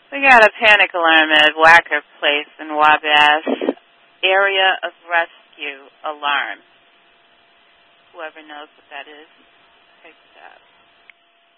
We got a panic alarm at Wacker Place in Wabash. Area of rescue alarm. Whoever knows what that is, take that.